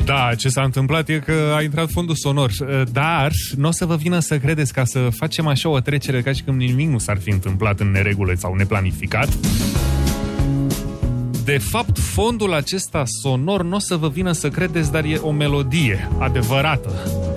Da, ce s-a întâmplat e că a intrat fondul sonor, dar nu o să vă vină să credeți, ca să facem așa o trecere ca și când nimic nu s-ar fi întâmplat în neregulă sau neplanificat. De fapt, fondul acesta sonor nu o să vă vină să credeți, dar e o melodie adevărată.